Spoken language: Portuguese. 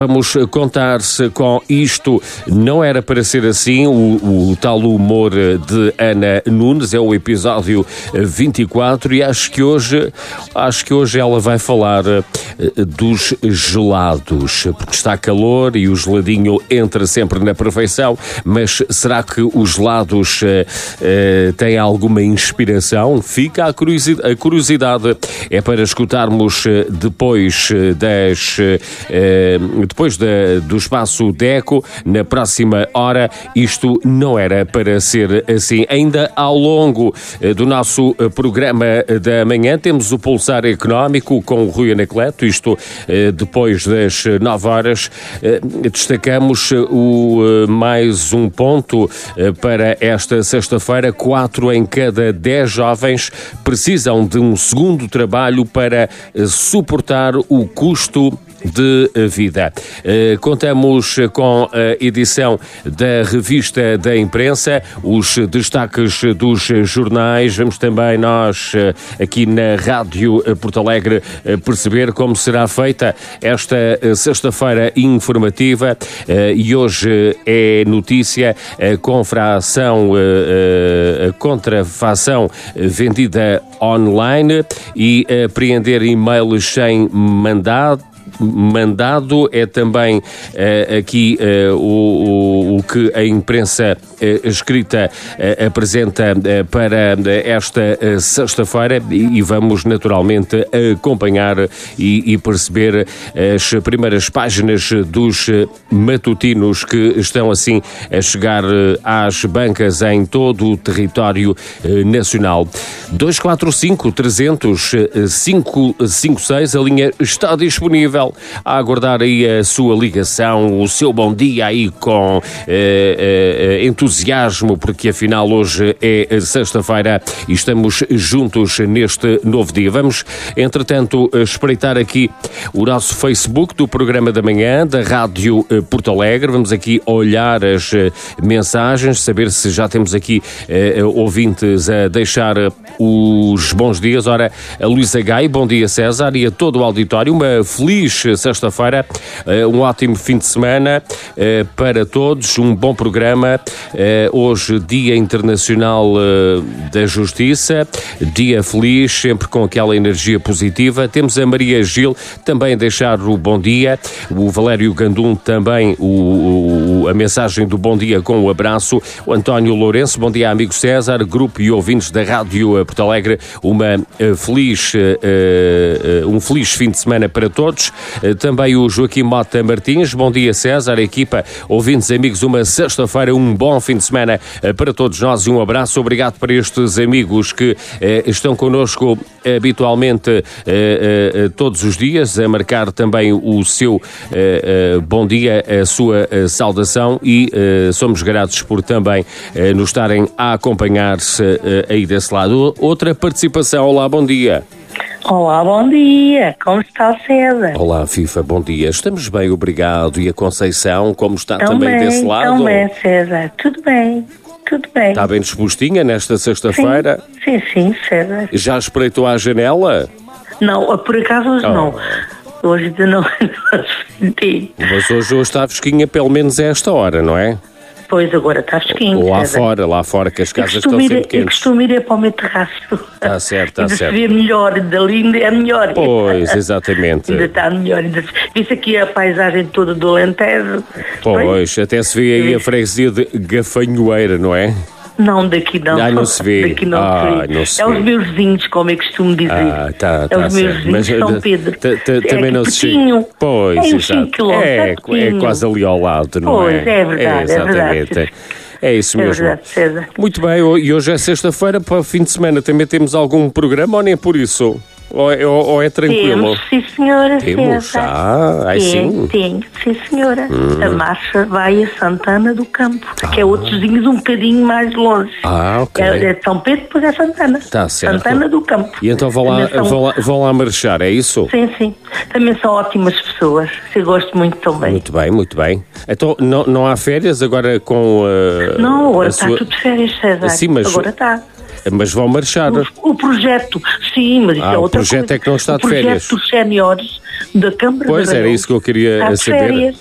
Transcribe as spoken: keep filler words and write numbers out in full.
Vamos contar-se com isto. Não era para ser assim. O, o tal humor de Ana Nunes é o episódio vinte e quatro e acho que hoje, acho que hoje ela vai falar dos gelados, porque está calor e o geladinho entra sempre na perfeição, mas será que os gelados uh, uh, têm alguma inspiração? Fica a curiosidade, a curiosidade é para escutarmos depois das... Uh, Depois da, do espaço Deco, na próxima hora. Isto não era para ser assim. Ainda ao longo eh, do nosso eh, programa da manhã, temos o Pulsar Económico com o Rui Anacleto. Isto eh, depois das nove horas. Eh, destacamos o eh, mais um ponto eh, para esta sexta-feira. Quatro em cada dez jovens precisam de um segundo trabalho para eh, suportar o custo de vida. Uh, contamos com a edição da Revista da Imprensa, os destaques dos jornais. Vamos também nós, uh, aqui na Rádio Porto Alegre, uh, perceber como será feita esta uh, sexta-feira informativa. Uh, e hoje é notícia a confração, uh, uh, a contrafação vendida online e apreender e-mails sem mandado. Mandado é também uh, aqui uh, o, o, o que a imprensa uh, escrita uh, apresenta uh, para esta uh, sexta-feira e, e vamos naturalmente acompanhar e, e perceber as primeiras páginas dos matutinos que estão assim a chegar uh, às bancas em todo o território uh, nacional. dois quatro cinco, trezentos, cinco cinco seis, a linha está disponível. A aguardar aí a sua ligação, o seu bom dia aí com eh, eh, entusiasmo, porque afinal hoje é sexta-feira e estamos juntos neste novo dia. Vamos, entretanto, espreitar aqui o nosso Facebook do programa da manhã, da Rádio Porto Alegre. Vamos aqui olhar as mensagens, saber se já temos aqui eh, ouvintes a deixar os bons dias. Ora, a Luísa Gai, bom dia César, e a todo o auditório, uma feliz sexta-feira, um ótimo fim de semana para todos, um bom programa. Hoje, Dia Internacional da Justiça, dia feliz, sempre com aquela energia positiva. Temos a Maria Gil também a deixar o bom dia, o Valério Gandum também o, o, a mensagem do bom dia com o abraço, o António Lourenço, bom dia amigo César, grupo e ouvintes da Rádio Porto Alegre, uma feliz, um feliz fim de semana para todos. Também o Joaquim Mota Martins, bom dia César, equipa, ouvintes, amigos, uma sexta-feira, um bom fim de semana para todos nós e um abraço. Obrigado para estes amigos que eh, estão connosco habitualmente eh, eh, todos os dias, a marcar também o seu eh, eh, bom dia, a sua eh, saudação e eh, somos gratos por também eh, nos estarem a acompanhar-se eh, aí desse lado. Outra participação, olá, bom dia. Olá, bom dia. Como está, César? Olá, FIFA, bom dia. Estamos bem, obrigado. E a Conceição, como está tão também bem, desse lado? Tão bem, César. Tudo bem, tudo bem. Está bem dispostinha nesta sexta-feira? Sim, sim, sim, César. Já espreitou à janela? Não, por acaso hoje oh. não. Hoje ainda não, não senti. Mas hoje, hoje está fresquinha, pelo menos a esta hora, não é? Pois, agora está fresquinho. Lá César. fora, lá fora, que as casas estão ir, sempre quentes. Eu costumo ir para o meu terraço. Está certo, está ainda certo. Se vê melhor, dali ainda é melhor. Pois, exatamente. Ainda está melhor. Ainda... Vê-se aqui a paisagem toda do Alentejo. Pois, pois, até se vê aí a freguesia de Gafanhoeira, não é? Não, daqui não. Ah, não se vê. Daqui não, ah, se vê. Não se é vê. Os meus vizinhos, como eu costumo dizer. Ah, tá, tá é os meus certo. vizinhos de São Pedro. T- t- também é não se pertinho. Pois, é exato. É, é quase ali ao lado, não pois, é? Pois, é verdade, é, é verdade. É isso é mesmo. Verdade, César. Muito bem, e hoje é sexta-feira, para o fim de semana também temos algum programa ou nem por isso? Ou é, ou, ou é tranquilo? Temos, sim senhora. Temos, César. ah, aí sim. Tem, sim senhora. Hum. A marcha vai a Santana do Campo, ah. que é outros vizinhos um bocadinho mais longe. Ah, ok. É, é São Pedro, depois é Santana. Está certo. Santana do Campo. E então vão lá, são... vão, lá, vão lá marchar, é isso? Sim, sim. Também são ótimas pessoas. Eu gosto muito também. Muito bem, muito bem. Então não, não há férias agora com uh, Não, agora está sua... tudo de férias, César. Sim, mas... Agora está. Mas vão marchar. O, o projeto, sim, mas isso ah, é outra coisa. O projeto coisa. é que não está de férias. O férias. projeto dos séniores da Câmara Pois, de era isso que eu queria está de saber. férias.